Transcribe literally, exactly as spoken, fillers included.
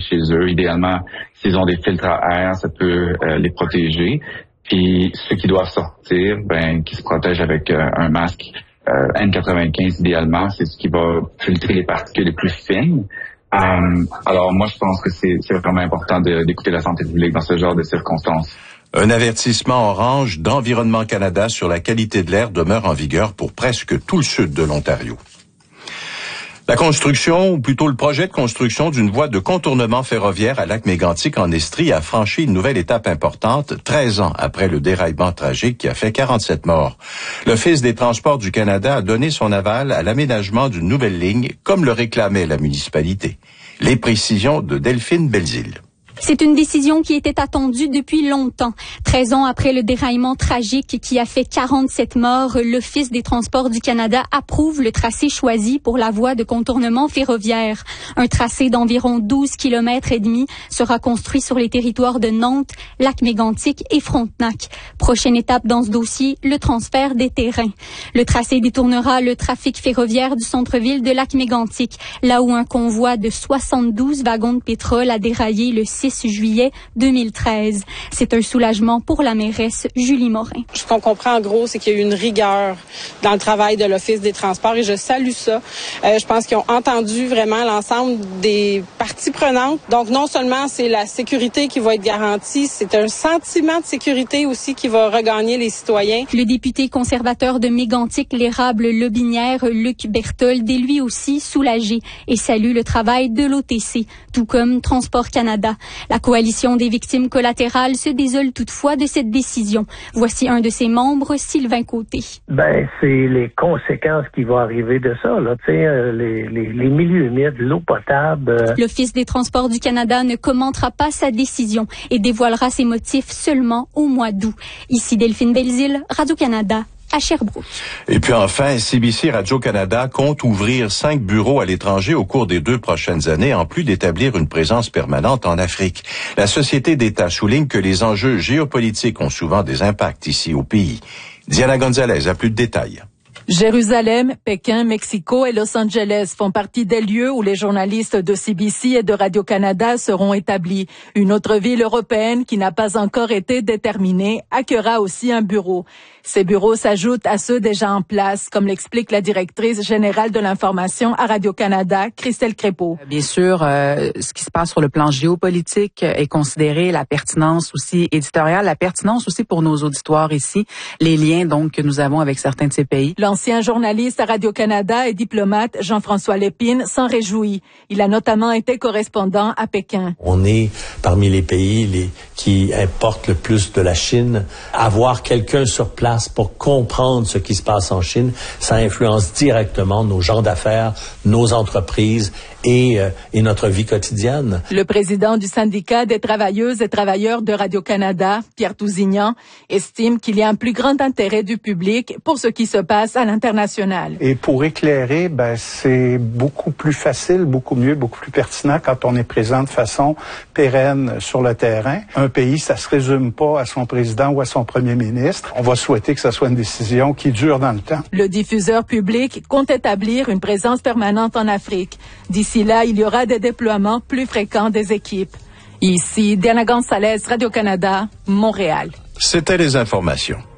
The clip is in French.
chez eux. Idéalement, s'ils ont des filtres à air, ça peut euh, les protéger. Puis ceux qui doivent sortir, ben, qui se protègent avec euh, un masque euh, N quatre-vingt-quinze idéalement, c'est ce qui va filtrer les particules les plus fines. Um, alors moi, je pense que c'est, c'est vraiment important de, d'écouter la santé publique dans ce genre de circonstances. Un avertissement orange d'Environnement Canada sur la qualité de l'air demeure en vigueur pour presque tout le sud de l'Ontario. La construction, ou plutôt le projet de construction d'une voie de contournement ferroviaire à Lac-Mégantic en Estrie a franchi une nouvelle étape importante, treize ans après le déraillement tragique qui a fait quarante-sept morts. L'Office des Transports du Canada a donné son aval à l'aménagement d'une nouvelle ligne, comme le réclamait la municipalité. Les précisions de Delphine Belzile. C'est une décision qui était attendue depuis longtemps. treize ans après le déraillement tragique qui a fait quarante-sept morts, l'Office des Transports du Canada approuve le tracé choisi pour la voie de contournement ferroviaire. Un tracé d'environ douze kilomètres et demi sera construit sur les territoires de Nantes, Lac-Mégantic et Frontenac. Prochaine étape dans ce dossier, le transfert des terrains. Le tracé détournera le trafic ferroviaire du centre-ville de Lac-Mégantic, là où un convoi de soixante-douze wagons de pétrole a déraillé le six juillet deux mille treize. C'est un soulagement pour la mairesse Julie Morin. Ce qu'on comprend en gros, c'est qu'il y a eu une rigueur dans le travail de l'Office des Transports et je salue ça. Euh, je pense qu'ils ont entendu vraiment l'ensemble des parties prenantes. Donc non seulement c'est la sécurité qui va être garantie, c'est un sentiment de sécurité aussi qui va regagner les citoyens. Le député conservateur de Mégantic, l'érable Lobinière, Luc Berthold, est lui aussi soulagé et salue le travail de l'O T C, tout comme Transport Canada. La coalition des victimes collatérales se désole toutefois de cette décision. Voici un de ses membres, Sylvain Côté. Ben, c'est les conséquences qui vont arriver de ça, là. Tu sais, euh, les, les, les milieux humides, l'eau potable. Euh... L'Office des Transports du Canada ne commentera pas sa décision et dévoilera ses motifs seulement au mois d'août. Ici Delphine Belzile, Radio-Canada. À Sherbrooke. Et puis enfin, C B C Radio-Canada compte ouvrir cinq bureaux à l'étranger au cours des deux prochaines années, en plus d'établir une présence permanente en Afrique. La société d'État souligne que les enjeux géopolitiques ont souvent des impacts ici au pays. Diana Gonzalez a plus de détails. Jérusalem, Pékin, Mexico et Los Angeles font partie des lieux où les journalistes de C B C et de Radio-Canada seront établis. Une autre ville européenne qui n'a pas encore été déterminée accueillera aussi un bureau. Ces bureaux s'ajoutent à ceux déjà en place, comme l'explique la directrice générale de l'information à Radio-Canada, Christelle Crépeau. Bien sûr, euh, ce qui se passe sur le plan géopolitique est considéré, la pertinence aussi éditoriale, la pertinence aussi pour nos auditoires ici, les liens donc que nous avons avec certains de ces pays. L'ancien journaliste à Radio-Canada et diplomate Jean-François Lépine s'en réjouit. Il a notamment été correspondant à Pékin. On est parmi les pays les, qui importent le plus de la Chine. Avoir quelqu'un sur place pour comprendre ce qui se passe en Chine, ça influence directement nos gens d'affaires, nos entreprises et, euh, et notre vie quotidienne. Le président du syndicat des travailleuses et travailleurs de Radio-Canada, Pierre Tousignan, estime qu'il y a un plus grand intérêt du public pour ce qui se passe à l'international. Et pour éclairer, ben, c'est beaucoup plus facile, beaucoup mieux, beaucoup plus pertinent quand on est présent de façon pérenne sur le terrain. Un pays, ça se résume pas à son président ou à son premier ministre. On va souhaiter que ce soit une décision qui dure dans le temps. Le diffuseur public compte établir une présence permanente en Afrique. D'ici là, il y aura des déploiements plus fréquents des équipes. Ici, Diana Gonzalez, Radio-Canada, Montréal. C'était les informations.